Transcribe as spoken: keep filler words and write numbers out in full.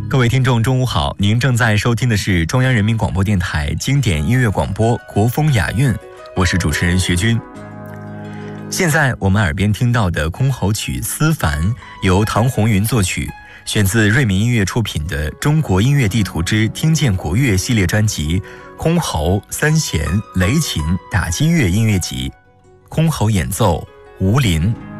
各位听众中午好，您正在收听的是中央人民广播电台经典音乐广播国风雅韵，我是主持人薛军。现在我们耳边听到的箜篌曲《思凡》由唐红云作曲，选自瑞民音乐出品的《中国音乐地图之听见国乐》系列专辑箜篌、三弦、雷琴、打击乐音乐集，箜篌演奏吴林。